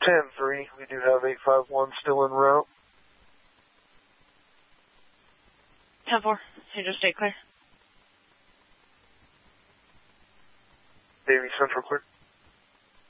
10-3, we do have 851 still en route. 10-4, you just stay clear. Navy Central clear.